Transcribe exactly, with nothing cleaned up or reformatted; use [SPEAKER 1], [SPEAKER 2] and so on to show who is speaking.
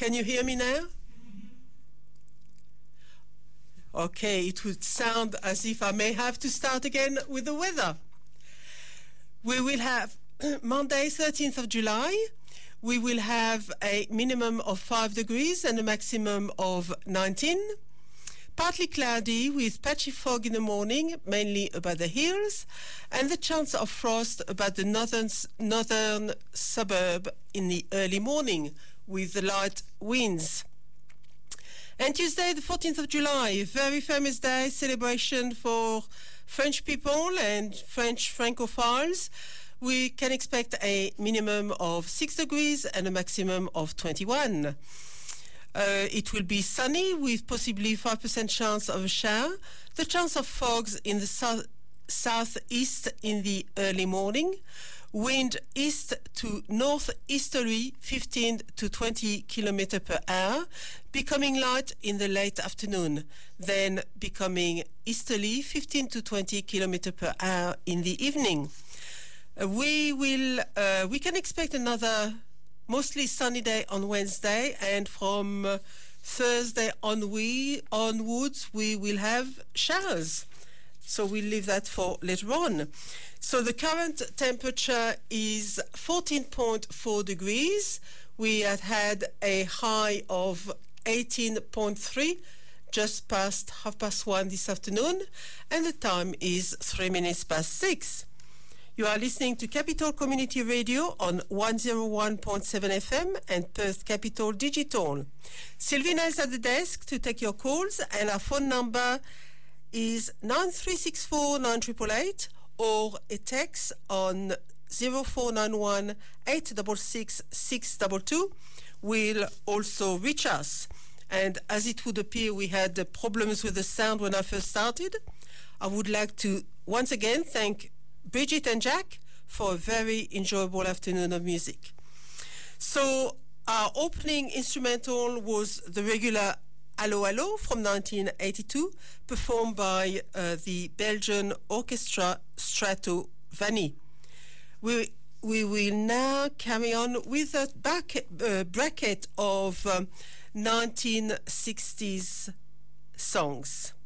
[SPEAKER 1] Can you hear me now? Okay, it would sound as if I may have to start again with the weather. We will have Monday, thirteenth of July. We will have a minimum of five degrees and a maximum of nineteen. Partly cloudy with patchy fog in the morning, mainly about the hills, and the chance of frost about the northern, northern suburb in the early morning with the light winds. And Tuesday, the fourteenth of July, a very famous day, celebration for French people and French Francophiles. We can expect a minimum of six degrees and a maximum of twenty-one. Uh, it will be sunny with possibly five percent chance of a shower. The chance of fogs in the south, southeast in the early morning. Wind east to northeasterly fifteen to twenty kilometers per hour, becoming light in the late afternoon, then becoming easterly fifteen to twenty kilometers per hour in the evening. Uh, we will, uh, we can expect another mostly sunny day on Wednesday, and from uh, Thursday on we, onwards we will have showers. So we'll leave that for later on. So the current temperature is fourteen point four degrees. We had had a high of eighteen point three just past half past one this afternoon, and the time is three minutes past six. You are listening to Capital Community Radio on one oh one point seven F M and Perth Capital Digital. Sylvina is at the desk to take your calls, and our phone number is nine three six four nine eight eight eight, or a text on zero four nine one eight six six six two two will also reach us. And as it would appear we had uh, problems with the sound when I first started, I would like to once again thank Bridget and Jack for a very enjoyable afternoon of music. So our opening instrumental was the regular Allo Allo from nineteen eighty-two, performed by uh, the Belgian orchestra Strato Vanni. We, we will now carry on with a back, uh, bracket of um, nineteen sixties songs.